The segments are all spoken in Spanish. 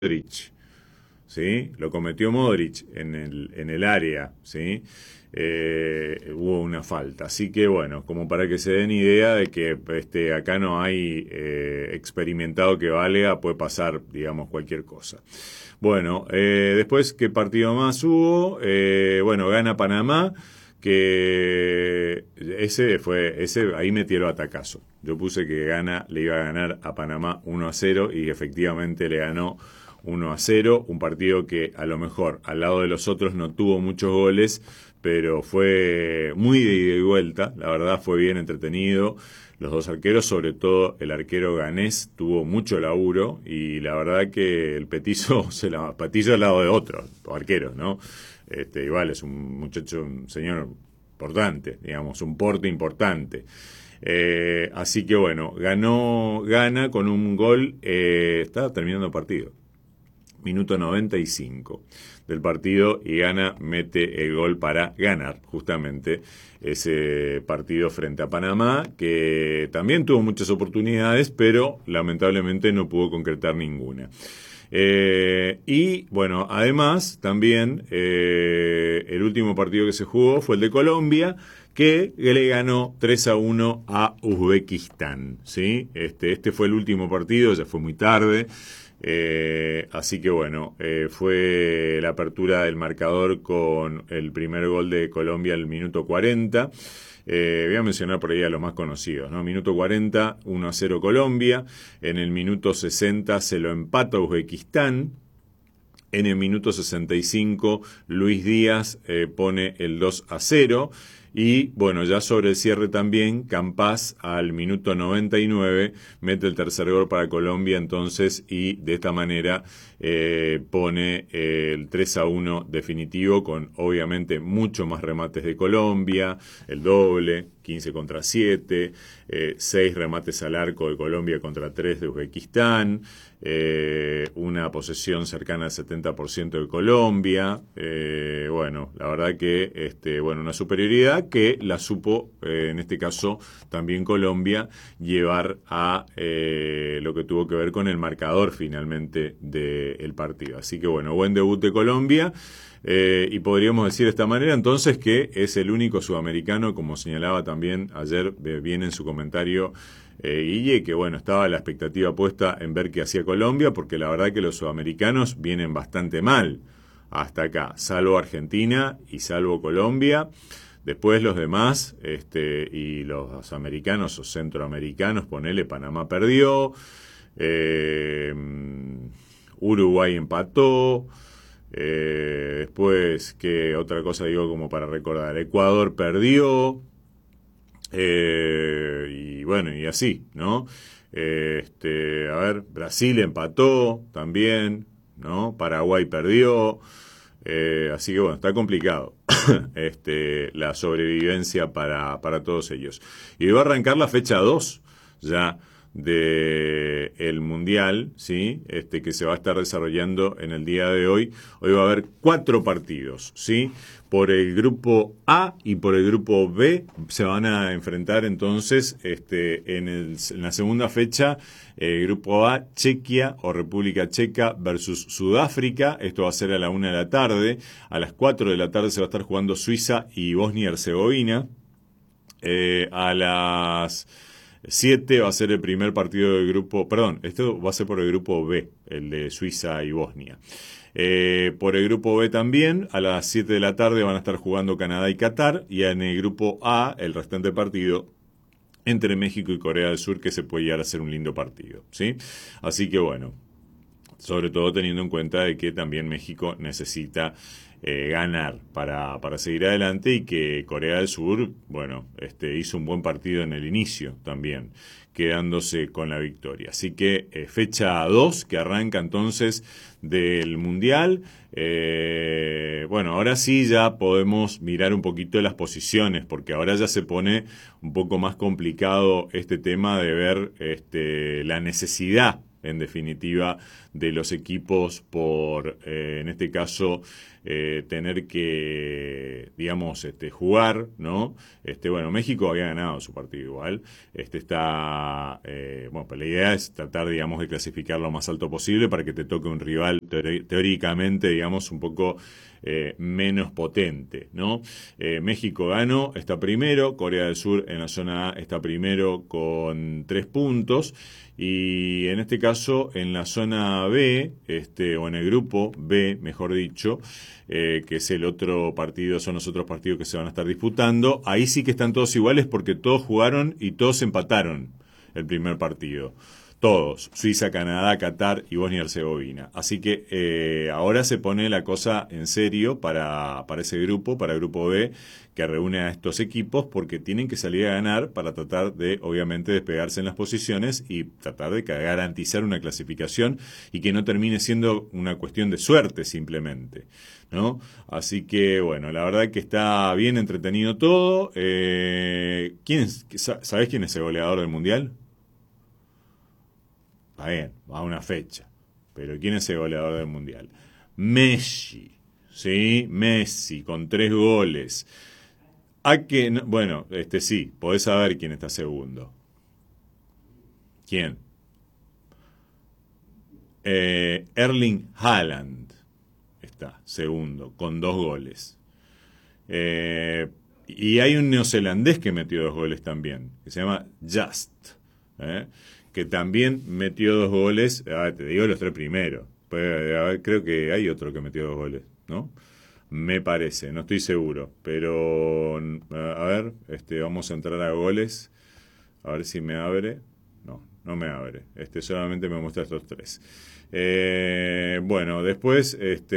Modric, ¿sí? Lo cometió Modric en el área, ¿sí? Hubo una falta. Así que bueno, como para que se den idea de que acá no hay experimentado que valga, puede pasar, digamos, cualquier cosa. Bueno, después, ¿qué partido más hubo? Bueno, gana Panamá, que ese ahí metieron atacazo. Yo puse que le iba a ganar a Panamá 1-0 y efectivamente le ganó 1-0, un partido que a lo mejor al lado de los otros no tuvo muchos goles, pero fue muy de ida y vuelta, la verdad fue bien entretenido. Los dos arqueros, sobre todo el arquero ganés, tuvo mucho laburo y la verdad que el petizo petizo al lado de otros arqueros, ¿no? Igual es un muchacho, un señor importante, digamos, un porte importante. Así que bueno, gana con un gol, está terminando el partido. Minuto 95 del partido y Gana mete el gol para ganar justamente ese partido frente a Panamá, que también tuvo muchas oportunidades, pero lamentablemente no pudo concretar ninguna. Y bueno, además también el último partido que se jugó fue el de Colombia, que le ganó 3-1 a Uzbekistán, ¿sí? Este fue el último partido, ya fue muy tarde. Así que bueno, fue la apertura del marcador con el primer gol de Colombia al minuto 40. Voy a mencionar por ahí a los más conocidos, ¿no? Minuto 40, 1-0 Colombia. En el minuto 60 se lo empata Uzbekistán. En el minuto 65 Luis Díaz pone el 2-0. Y bueno, ya sobre el cierre también, Campás al minuto 99 mete el tercer gol para Colombia entonces y de esta manera pone el 3-1 definitivo con obviamente mucho más remates de Colombia, el doble, 15 contra 7, 6 remates al arco de Colombia contra 3 de Uzbekistán, una posesión cercana al 70% de Colombia, bueno, la verdad que bueno, una superioridad que la supo, en este caso también Colombia, llevar a lo que tuvo que ver con el marcador finalmente del partido. Así que bueno, buen debut de Colombia. Y podríamos decir de esta manera entonces que es el único sudamericano, como señalaba también ayer bien en su comentario Guille, que bueno, estaba la expectativa puesta en ver qué hacía Colombia, porque la verdad que los sudamericanos vienen bastante mal hasta acá, salvo Argentina y salvo Colombia. Después los demás, y los americanos o centroamericanos, ponele, Panamá perdió, Uruguay empató, después, ¿qué otra cosa digo como para recordar? Ecuador perdió, y bueno, y así, ¿no? A ver, Brasil empató también, ¿no? Paraguay perdió, así que bueno, está complicado la sobrevivencia para todos ellos. Y va a arrancar la fecha 2 ya de el Mundial, ¿sí? Que se va a estar desarrollando en el día de hoy. Hoy va a haber 4 partidos, ¿sí? Por el grupo A y por el grupo B se van a enfrentar entonces en la segunda fecha, grupo A, Chequia o República Checa versus Sudáfrica. Esto va a ser a la 1 de la tarde. A las 4 de la tarde se va a estar jugando Suiza y Bosnia y Herzegovina. A las 7 va a ser el primer partido del grupo, perdón, esto va a ser por el grupo B, el de Suiza y Bosnia. Por el grupo B también, a las 7 de la tarde van a estar jugando Canadá y Qatar, y en el grupo A, el restante partido entre México y Corea del Sur, que se puede llegar a ser un lindo partido, ¿sí? Así que bueno, sobre todo teniendo en cuenta de que también México necesita ganar para seguir adelante y que Corea del Sur, bueno, hizo un buen partido en el inicio también, quedándose con la victoria. Así que fecha 2 que arranca entonces del Mundial. Bueno, ahora sí ya podemos mirar un poquito las posiciones, porque ahora ya se pone un poco más complicado este tema de ver la necesidad en definitiva, de los equipos por, en este caso, tener que, digamos, jugar, ¿no? Bueno, México había ganado su partido igual. Bueno, pues la idea es tratar, digamos, de clasificar lo más alto posible para que te toque un rival teóricamente, digamos, un poco menos potente, ¿no? México ganó, está primero, Corea del Sur en la zona A está primero con 3 puntos, y en este caso en la zona B, o en el grupo B, mejor dicho, que es el otro partido, son los otros partidos que se van a estar disputando, ahí sí que están todos iguales porque todos jugaron y todos empataron el primer partido. Todos, Suiza, Canadá, Qatar y Bosnia y Herzegovina. Así que ahora se pone la cosa en serio para ese grupo, para el grupo B, que reúne a estos equipos, porque tienen que salir a ganar para tratar de, obviamente, despegarse en las posiciones y tratar de garantizar una clasificación y que no termine siendo una cuestión de suerte simplemente, ¿no? Así que, bueno, la verdad que está bien entretenido todo. ¿Sabés quién es el goleador del Mundial? Está bien, va a una fecha. Pero ¿quién es el goleador del Mundial? Messi, ¿sí? Messi, con 3 goles. Bueno, sí, podés saber quién está segundo. ¿Quién? Erling Haaland está segundo, con 2 goles. Y hay un neozelandés que metió 2 goles también, que se llama Just, que también metió 2 goles. Te digo los 3 primeros. Pues, creo que hay otro que metió 2 goles, ¿no? Me parece, no estoy seguro. Pero, a ver, vamos a entrar a goles. A ver si me abre. No me abre. Solamente me muestra estos 3. Bueno, después,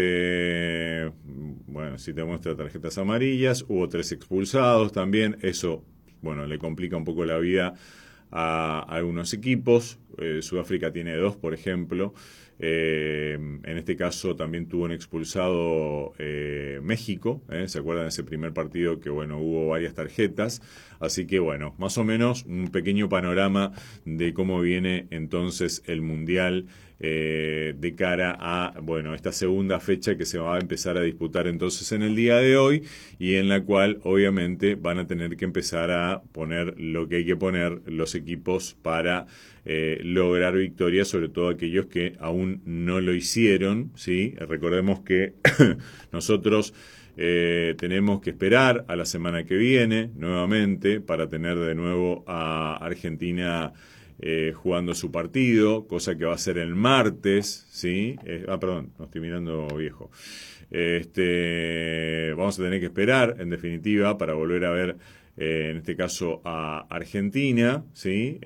bueno, si te muestra tarjetas amarillas, hubo 3 expulsados también. Eso, bueno, le complica un poco la vida a algunos equipos. Sudáfrica tiene 2, por ejemplo. En este caso también tuvo un expulsado México, ¿se acuerdan de ese primer partido que, bueno, hubo varias tarjetas? Así que, bueno, más o menos un pequeño panorama de cómo viene entonces el Mundial de cara a, bueno, esta segunda fecha que se va a empezar a disputar entonces en el día de hoy, y en la cual obviamente van a tener que empezar a poner lo que hay que poner los equipos para lograr victorias, sobre todo aquellos que aún no lo hicieron, ¿sí? Recordemos que nosotros tenemos que esperar a la semana que viene nuevamente para tener de nuevo a Argentina jugando su partido, cosa que va a ser el martes, ¿sí? Perdón, no estoy mirando viejo. Vamos a tener que esperar, en definitiva, para volver a ver, en este caso, a Argentina, ¿sí?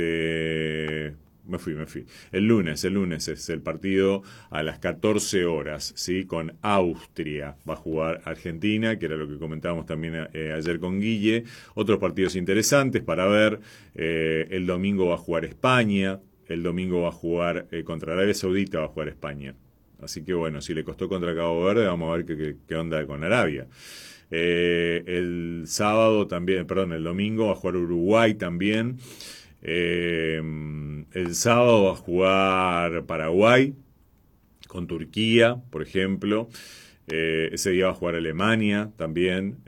Me fui. El lunes es el partido a las 14 horas, ¿sí? Con Austria va a jugar Argentina, que era lo que comentábamos también ayer con Guille. Otros partidos interesantes para ver. El domingo va a jugar España. El domingo va a jugar contra Arabia Saudita, va a jugar España. Así que, bueno, si le costó contra Cabo Verde, vamos a ver qué onda con Arabia. El domingo va a jugar Uruguay también. El sábado va a jugar Paraguay con Turquía, por ejemplo. Ese día va a jugar Alemania también.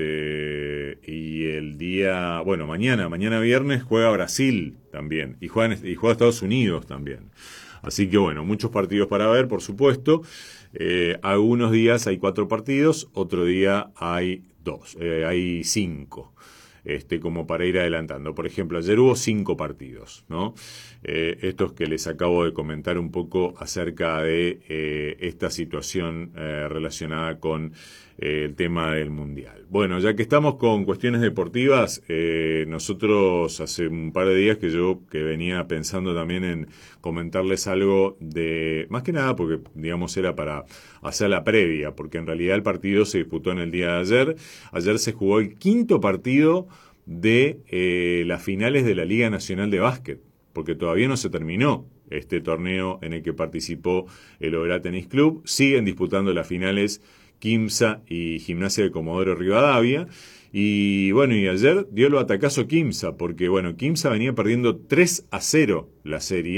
Y el día, bueno, mañana viernes juega Brasil también. Y juega Estados Unidos también. Así que, bueno, muchos partidos para ver, por supuesto. Algunos días hay 4 partidos, otro día hay 2, hay 5. Como para ir adelantando. Por ejemplo, ayer hubo 5 partidos, ¿no? Estos que les acabo de comentar un poco acerca de esta situación relacionada con el tema del Mundial. Bueno, ya que estamos con cuestiones deportivas, nosotros hace un par de días que venía pensando también en comentarles algo de, más que nada porque, digamos, era para hacer la previa, porque en realidad el partido se disputó en el día de ayer. Ayer se jugó el 5º partido de las finales de la Liga Nacional de Básquet, porque todavía no se terminó este torneo en el que participó el Oberá Tenis Club. Siguen disputando las finales Quimsa y Gimnasia de Comodoro Rivadavia. Y bueno, y ayer dio el batacazo Quimsa, porque bueno, Quimsa venía perdiendo 3-0 la serie,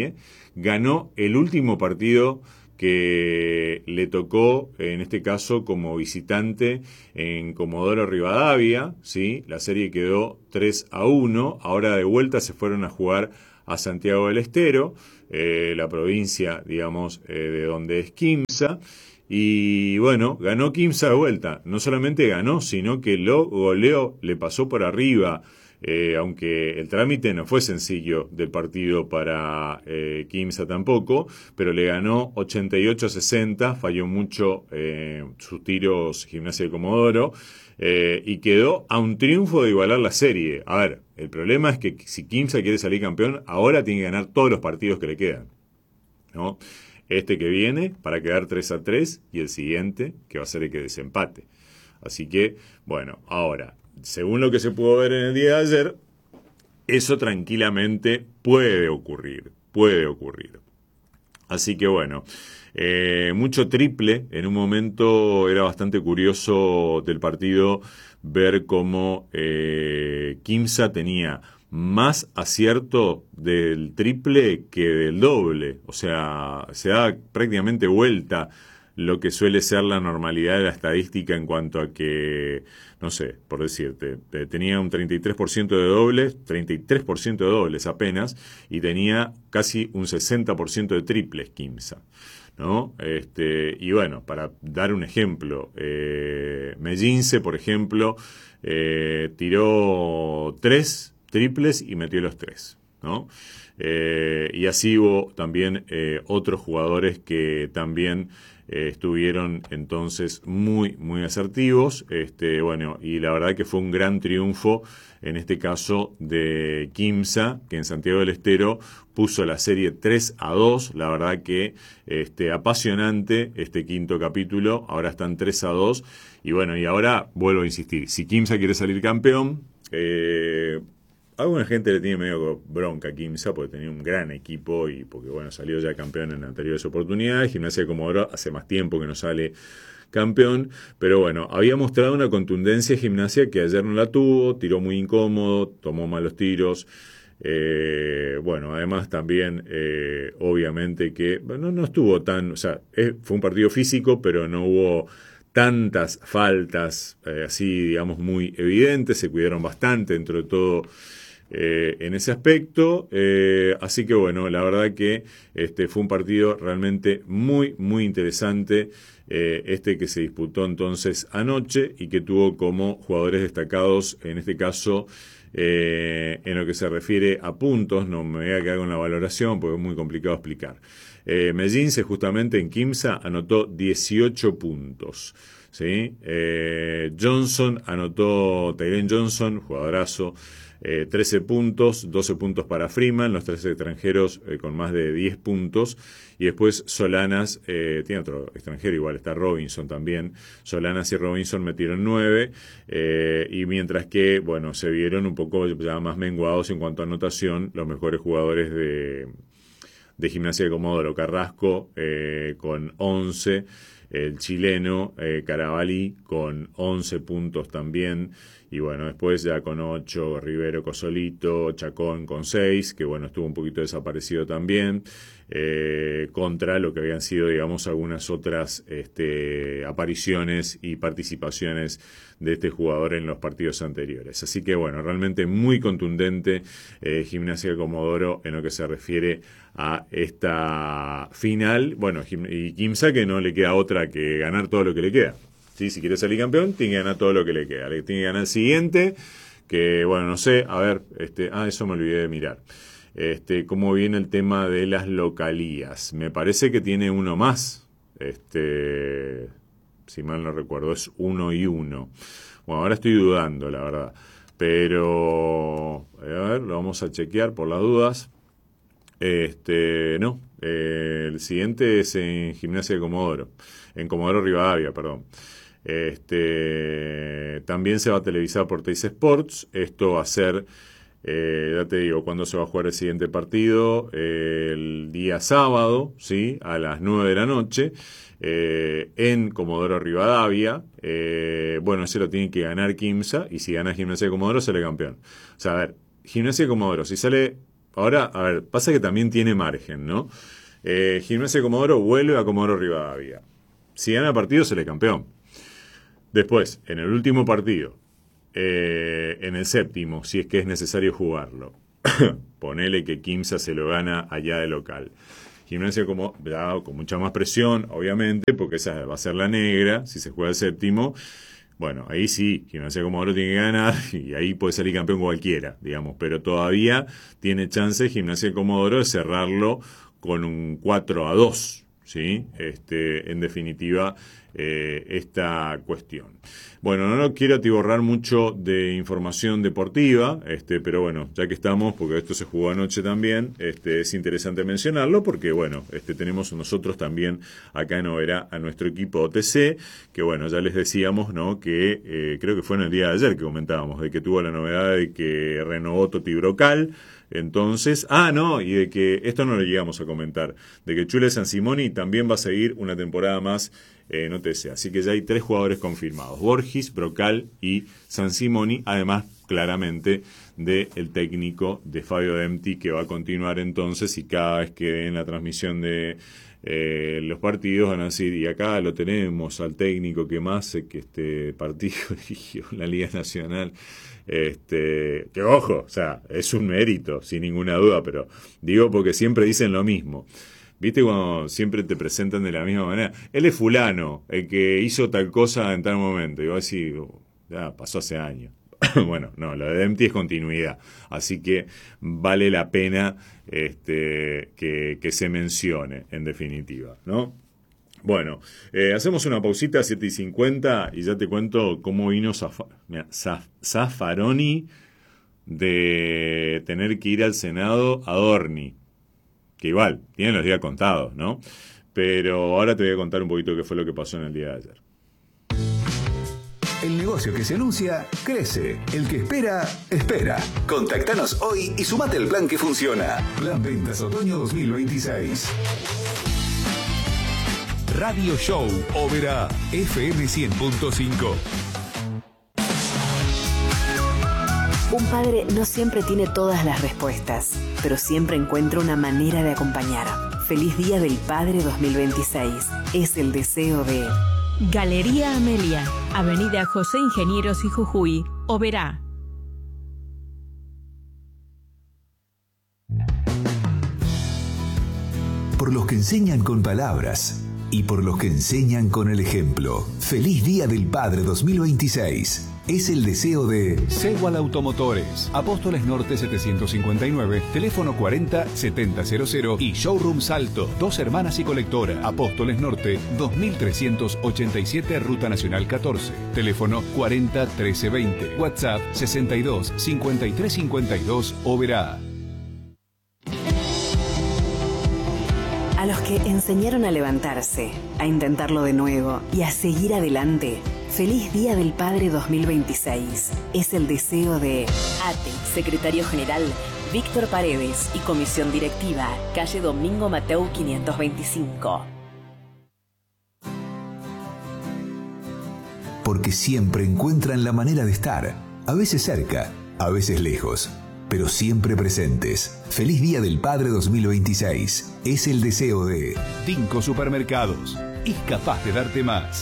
ganó el último partido que le tocó, en este caso, como visitante en Comodoro Rivadavia, ¿sí? La serie quedó 3-1, ahora de vuelta se fueron a jugar a Santiago del Estero, la provincia, digamos, de donde es Quimsa, y bueno, ganó Quimsa de vuelta, no solamente ganó, sino que lo goleó, le pasó por arriba, aunque el trámite no fue sencillo del partido para Quimsa tampoco, pero le ganó 88-60, falló mucho sus tiros Gimnasia de Comodoro, y quedó a un triunfo de igualar la serie. A ver, el problema es que si Quimsa quiere salir campeón, ahora tiene que ganar todos los partidos que le quedan, ¿no? Este que viene para quedar 3-3 y el siguiente que va a ser el que desempate. Así que, bueno, ahora, según lo que se pudo ver en el día de ayer, eso tranquilamente puede ocurrir, puede ocurrir. Así que bueno, mucho triple. En un momento era bastante curioso del partido ver cómo Quimsa tenía más acierto del triple que del doble. O sea, se da prácticamente vuelta lo que suele ser la normalidad de la estadística en cuanto a que, no sé, por decirte, tenía un 33% de dobles, 33% de dobles apenas, y tenía casi un 60% de triples Quimsa, ¿no? Y bueno, para dar un ejemplo, Mellince, por ejemplo, tiró 3 triples y metió los 3, ¿no? Y así hubo también otros jugadores que también estuvieron entonces muy, muy asertivos. Bueno, y la verdad que fue un gran triunfo, en este caso de Quimsa, que en Santiago del Estero puso la serie 3-2. La verdad que apasionante este quinto capítulo. Ahora están 3-2. Y bueno, y ahora vuelvo a insistir, si Quimsa quiere salir campeón, alguna gente le tiene medio bronca a Quimsa porque tenía un gran equipo y porque bueno, salió ya campeón en anteriores oportunidades. Gimnasia de Comodoro hace más tiempo que no sale campeón, pero bueno, había mostrado una contundencia Gimnasia que ayer no la tuvo, tiró muy incómodo, tomó malos tiros. Bueno, además también obviamente que no estuvo tan, o sea, fue un partido físico, pero no hubo tantas faltas así, digamos, muy evidentes, se cuidaron bastante dentro de todo en ese aspecto, así que bueno, la verdad que fue un partido realmente muy, muy interesante, que se disputó entonces anoche y que tuvo como jugadores destacados, en este caso, en lo que se refiere a puntos. No me voy a quedar con la valoración porque es muy complicado explicar. Mellince justamente en Quimsa anotó 18 puntos. ¿Sí? Johnson anotó, Tylen Johnson, jugadorazo, 13 puntos, 12 puntos para Freeman, los 3 extranjeros con más de 10 puntos. Y después Solanas, tiene otro extranjero igual, está Robinson también. Solanas y Robinson metieron 9. Y mientras que, bueno, se vieron un poco ya más menguados en cuanto a anotación los mejores jugadores de Gimnasia de Comodoro. Carrasco con 11. El chileno Carabalí con 11 puntos también. Y bueno, después ya con 8, Rivero Cosolito, Chacón con 6, que bueno, estuvo un poquito desaparecido también, contra lo que habían sido, digamos, algunas otras apariciones y participaciones de este jugador en los partidos anteriores. Así que bueno, realmente muy contundente Gimnasia de Comodoro en lo que se refiere a esta final. Bueno, y Quimsa que no le queda otra que ganar todo lo que le queda. ¿Sí? Si quiere salir campeón, tiene que ganar todo lo que le queda. Le tiene que ganar el siguiente, que bueno, no sé, a ver, eso me olvidé de mirar. Cómo viene el tema de las localías. Me parece que tiene uno más. Si mal no recuerdo, es 1 y 1. Bueno, ahora estoy dudando, la verdad. Pero, a ver, lo vamos a chequear por las dudas. No. El siguiente es en Gimnasia de Comodoro. En Comodoro Rivadavia, perdón. También se va a televisar por Teis Sports. Esto va a ser, ya te digo, cuándo se va a jugar el siguiente partido. El día sábado, ¿sí? A las 9 de la noche. En Comodoro Rivadavia. Bueno, ese lo tiene que ganar Quimsa. Y si gana Gimnasia de Comodoro, sale campeón. O sea, a ver, Gimnasia de Comodoro, si sale, Ahora, a ver, pasa que también tiene margen, ¿no? Gimnasia de Comodoro vuelve a Comodoro Rivadavia. Si gana el partido, sale campeón. Después, en el último partido, en el séptimo, si es que es necesario jugarlo, ponele que Quimsa se lo gana allá de local. Gimnasia con mucha más presión, obviamente, porque esa va a ser la negra, si se juega el séptimo. Bueno, ahí sí, Gimnasia Comodoro tiene que ganar y ahí puede salir campeón cualquiera, digamos, pero todavía tiene chance Gimnasia Comodoro de cerrarlo con un 4-2, ¿sí? En definitiva, esta cuestión. Bueno, no quiero atiborrar mucho de información deportiva, pero bueno, ya que estamos, porque esto se jugó anoche también, es interesante mencionarlo porque, bueno, tenemos nosotros también acá en Oberá a nuestro equipo OTC, que bueno, ya les decíamos, ¿no? Que creo que fue en el día de ayer que comentábamos, de que tuvo la novedad de que renovó Toti Brocal. Entonces, y de que, esto no lo llegamos a comentar, de que Chule Sansimoni también va a seguir una temporada más en OTC. Así que ya hay 3 jugadores confirmados, Borges, Brocal y Sansimoni, además claramente del técnico de Fabio Dempti, que va a continuar entonces, y cada vez que en la transmisión de los partidos van a decir, y acá lo tenemos al técnico que más que este partido dirigió en la Liga Nacional. Que ojo, o sea, es un mérito, sin ninguna duda, pero digo porque siempre dicen lo mismo. ¿Viste cuando siempre te presentan de la misma manera? Él es fulano, el que hizo tal cosa en tal momento. Y vos decís, ya pasó hace años. Bueno, no, lo de Dempti es continuidad. Así que vale la pena que se mencione, en definitiva, ¿no? Bueno, hacemos una pausita, 7:50, y ya te cuento cómo vino Zaffaroni de tener que ir al Senado a Dorni. Que igual, tienen los días contados, ¿no? Pero ahora te voy a contar un poquito qué fue lo que pasó en el día de ayer. El negocio que se anuncia, crece. El que espera, espera. Contactanos hoy y sumate al plan que funciona. Plan Ventas Otoño 2026. Radio Show Oberá, FM 100.5. Un padre no siempre tiene todas las respuestas, pero siempre encuentra una manera de acompañar. Feliz Día del Padre 2026. Es el deseo de... Galería Amelia, Avenida José Ingenieros y Jujuy, Oberá. Por los que enseñan con palabras y por los que enseñan con el ejemplo. Feliz Día del Padre 2026. Es el deseo de Segual Automotores, Apóstoles Norte 759, teléfono 40-7000 y Showroom Salto, Dos Hermanas y Colectora, Apóstoles Norte 2387, Ruta Nacional 14, teléfono 40-1320, WhatsApp 62-5352, Oberá. A los que enseñaron a levantarse, a intentarlo de nuevo y a seguir adelante. Feliz Día del Padre 2026. Es el deseo de ATE, Secretario General Víctor Paredes y Comisión Directiva, calle Domingo Mateu 525. Porque siempre encuentran la manera de estar, a veces cerca, a veces lejos, pero siempre presentes. Feliz Día del Padre 2026. Es el deseo de Tinco Supermercados. Es capaz de darte más.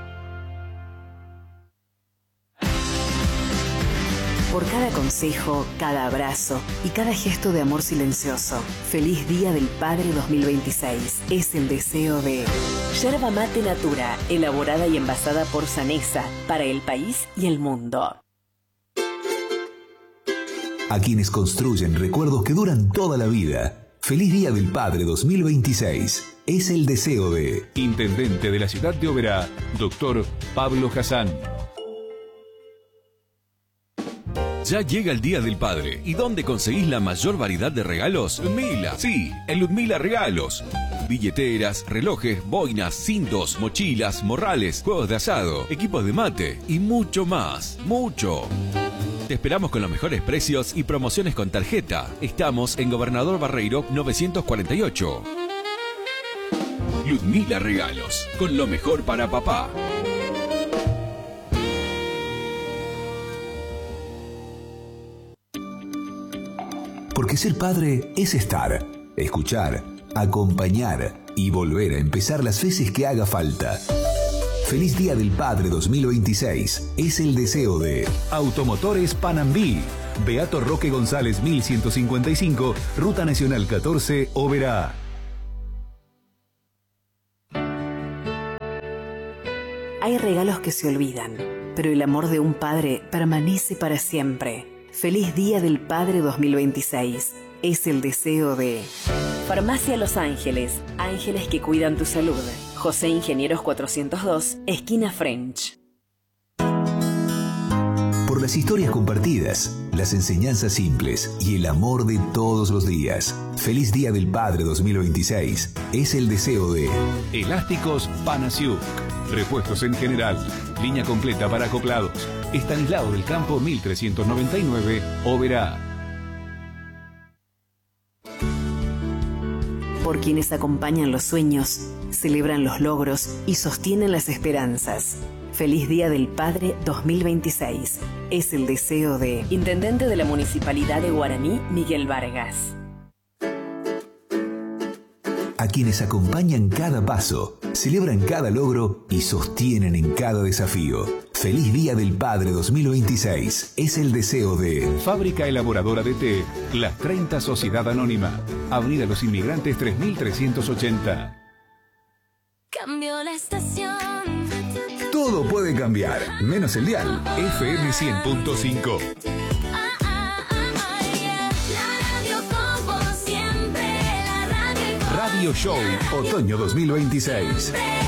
Por cada consejo, cada abrazo y cada gesto de amor silencioso. Feliz Día del Padre 2026. Es el deseo de Yerba Mate Natura, elaborada y envasada por Sanesa, para el país y el mundo. A quienes construyen recuerdos que duran toda la vida. Feliz Día del Padre 2026. Es el deseo de Intendente de la ciudad de Oberá, Dr. Pablo Hassan. Ya llega el Día del Padre. ¿Y dónde conseguís la mayor variedad de regalos? Ludmila. Sí, en Ludmila Regalos. Billeteras, relojes, boinas, cintos, mochilas, morrales, juegos de asado, equipos de mate y mucho más. ¡Mucho! Te esperamos con los mejores precios y promociones con tarjeta. Estamos en Gobernador Barreiro 948. Ludmila Regalos, con lo mejor para papá. Porque ser padre es estar, escuchar, acompañar y volver a empezar las veces que haga falta. Feliz Día del Padre 2026 es el deseo de Automotores Panambí, Beato Roque González 1155, Ruta Nacional 14, Oberá. Hay regalos que se olvidan, pero el amor de un padre permanece para siempre. Feliz Día del Padre 2026 es el deseo de Farmacia Los Ángeles, ángeles que cuidan tu salud. José Ingenieros 402, esquina French. Por las historias compartidas, las enseñanzas simples y el amor de todos los días. Feliz Día del Padre 2026 es el deseo de Elásticos Panasiuk. Repuestos en general. Línea completa para acoplados. Estanislao del Campo 1399, Oberá. Por quienes acompañan los sueños, celebran los logros y sostienen las esperanzas. Feliz Día del Padre 2026 es el deseo de Intendente de la Municipalidad de Guaraní, Miguel Vargas. A quienes acompañan cada paso, celebran cada logro y sostienen en cada desafío. Feliz Día del Padre 2026 es el deseo de Fábrica Elaboradora de Té, Las 30 Sociedad Anónima, Avenida Los Inmigrantes 3380. Cambió la estación. Todo puede cambiar, menos el dial. FM 100.5. Radio Show Otoño 2026.